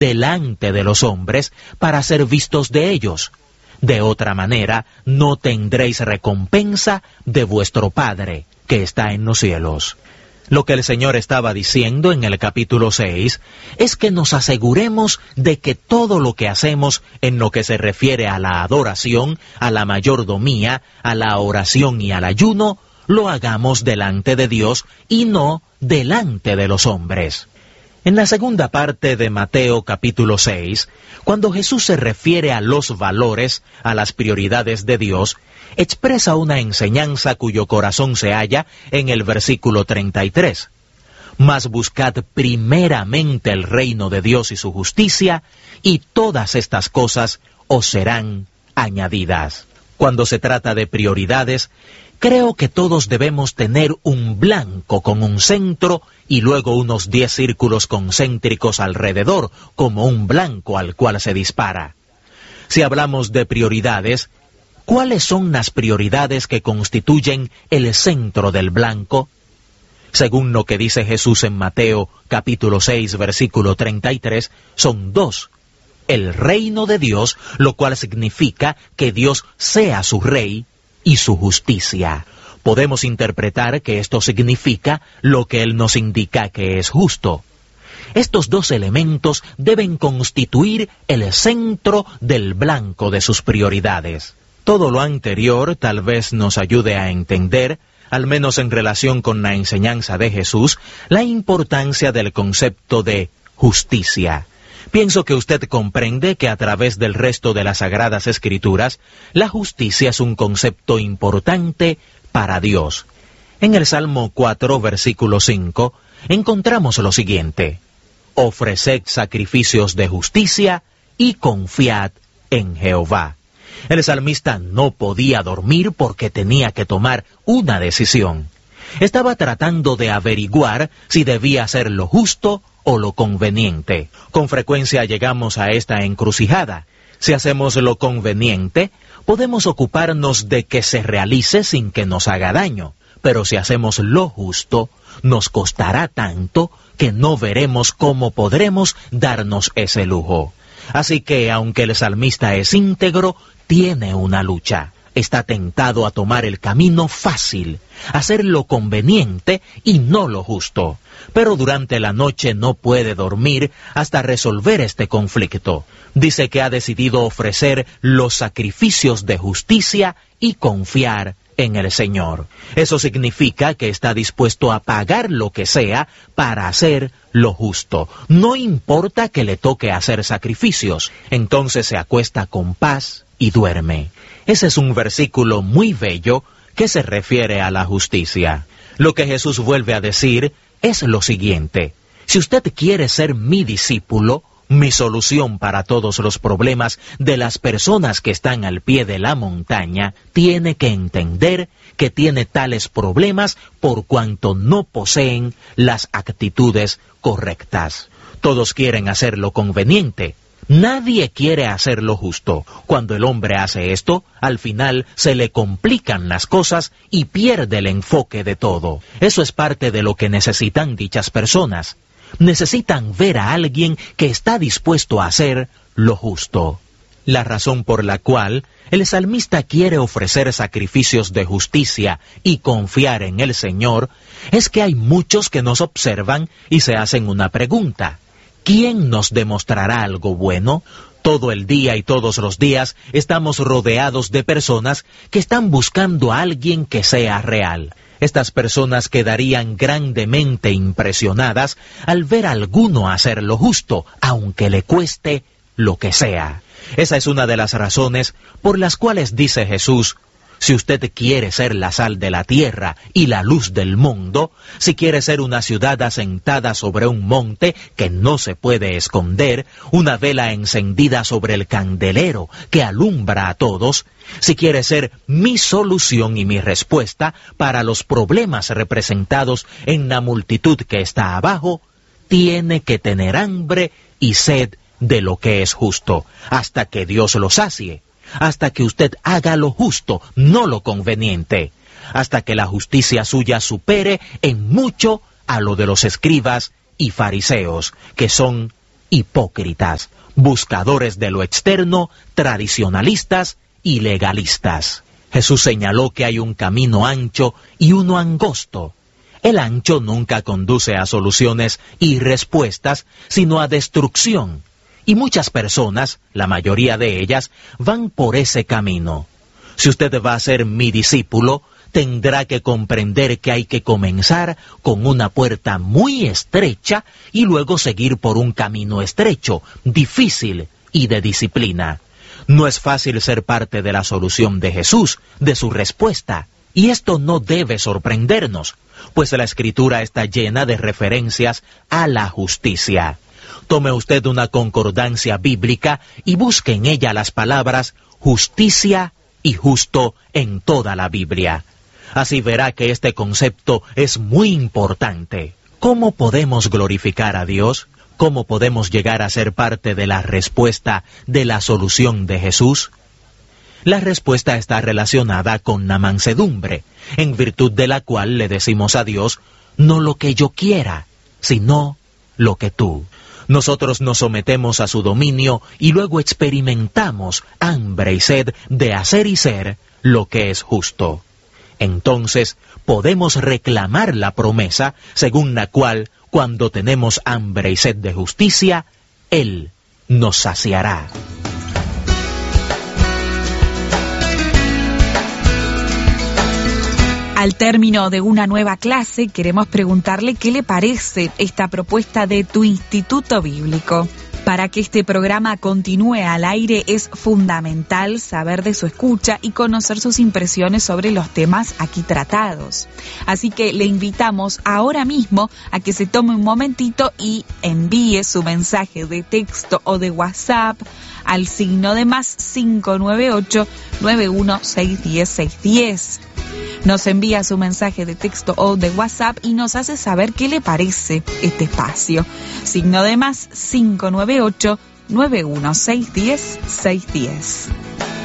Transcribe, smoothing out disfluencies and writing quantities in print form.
delante de los hombres para ser vistos de ellos. De otra manera, no tendréis recompensa de vuestro Padre que está en los cielos. Lo que el Señor estaba diciendo en el capítulo 6 es que nos aseguremos de que todo lo que hacemos en lo que se refiere a la adoración, a la mayordomía, a la oración y al ayuno, lo hagamos delante de Dios y no delante de los hombres. En la segunda parte de Mateo capítulo 6, cuando Jesús se refiere a los valores, a las prioridades de Dios, expresa una enseñanza cuyo corazón se halla en el versículo 33. Mas buscad primeramente el reino de Dios y su justicia, y todas estas cosas os serán añadidas. Cuando se trata de prioridades, creo que todos debemos tener un blanco con un centro y luego unos 10 círculos concéntricos alrededor, como un blanco al cual se dispara. Si hablamos de prioridades, ¿cuáles son las prioridades que constituyen el centro del blanco? Según lo que dice Jesús en Mateo capítulo 6, versículo 33, son 2. El reino de Dios, lo cual significa que Dios sea su rey, y su justicia. Podemos interpretar que esto significa lo que Él nos indica que es justo. Estos dos elementos deben constituir el centro del blanco de sus prioridades. Todo lo anterior tal vez nos ayude a entender, al menos en relación con la enseñanza de Jesús, la importancia del concepto de justicia. Pienso que usted comprende que a través del resto de las Sagradas Escrituras, la justicia es un concepto importante para Dios. En el Salmo 4, versículo 5, encontramos lo siguiente: ofreced sacrificios de justicia y confiad en Jehová. El salmista no podía dormir porque tenía que tomar una decisión. Estaba tratando de averiguar si debía hacer lo justo o lo conveniente. Con frecuencia llegamos a esta encrucijada. Si hacemos lo conveniente, podemos ocuparnos de que se realice sin que nos haga daño. Pero si hacemos lo justo, nos costará tanto que no veremos cómo podremos darnos ese lujo. Así que, aunque el salmista es íntegro, tiene una lucha. Está tentado a tomar el camino fácil, hacer lo conveniente y no lo justo. Pero durante la noche no puede dormir hasta resolver este conflicto. Dice que ha decidido ofrecer los sacrificios de justicia y confiar en el Señor. Eso significa que está dispuesto a pagar lo que sea para hacer lo justo. No importa que le toque hacer sacrificios. Entonces se acuesta con paz y duerme. Ese es un versículo muy bello que se refiere a la justicia. Lo que Jesús vuelve a decir es lo siguiente: si usted quiere ser mi discípulo, mi solución para todos los problemas de las personas que están al pie de la montaña, tiene que entender que tiene tales problemas por cuanto no poseen las actitudes correctas. Todos quieren hacer lo conveniente. Nadie quiere hacer lo justo. Cuando el hombre hace esto, al final se le complican las cosas y pierde el enfoque de todo. Eso es parte de lo que necesitan dichas personas. Necesitan ver a alguien que está dispuesto a hacer lo justo. La razón por la cual el salmista quiere ofrecer sacrificios de justicia y confiar en el Señor es que hay muchos que nos observan y se hacen una pregunta: ¿quién nos demostrará algo bueno? Todo el día y todos los días estamos rodeados de personas que están buscando a alguien que sea real. Estas personas quedarían grandemente impresionadas al ver a alguno hacer lo justo, aunque le cueste lo que sea. Esa es una de las razones por las cuales dice Jesús: si usted quiere ser la sal de la tierra y la luz del mundo, si quiere ser una ciudad asentada sobre un monte que no se puede esconder, una vela encendida sobre el candelero que alumbra a todos, si quiere ser mi solución y mi respuesta para los problemas representados en la multitud que está abajo, tiene que tener hambre y sed de lo que es justo, hasta que Dios lo sacie. Hasta que usted haga lo justo, no lo conveniente, hasta que la justicia suya supere en mucho a lo de los escribas y fariseos, que son hipócritas, buscadores de lo externo, tradicionalistas y legalistas. Jesús señaló que hay un camino ancho y uno angosto. El ancho nunca conduce a soluciones y respuestas, sino a destrucción. Y muchas personas, la mayoría de ellas, van por ese camino. Si usted va a ser mi discípulo, tendrá que comprender que hay que comenzar con una puerta muy estrecha y luego seguir por un camino estrecho, difícil y de disciplina. No es fácil ser parte de la solución de Jesús, de su respuesta. Y esto no debe sorprendernos, pues la Escritura está llena de referencias a la justicia. Tome usted una concordancia bíblica y busque en ella las palabras justicia y justo en toda la Biblia. Así verá que este concepto es muy importante. ¿Cómo podemos glorificar a Dios? ¿Cómo podemos llegar a ser parte de la respuesta de la solución de Jesús? La respuesta está relacionada con la mansedumbre, en virtud de la cual le decimos a Dios, no lo que yo quiera, sino lo que tú. Nosotros nos sometemos a su dominio y luego experimentamos hambre y sed de hacer y ser lo que es justo. Entonces podemos reclamar la promesa según la cual, cuando tenemos hambre y sed de justicia, Él nos saciará. Al término de una nueva clase, queremos preguntarle qué le parece esta propuesta de tu Instituto Bíblico. Para que este programa continúe al aire es fundamental saber de su escucha y conocer sus impresiones sobre los temas aquí tratados. Así que le invitamos ahora mismo a que se tome un momentito y envíe su mensaje de texto o de WhatsApp al signo de más 598 91 610 610. Nos envía su mensaje de texto o de WhatsApp y nos hace saber qué le parece este espacio. Signo de más 598 91 610 610.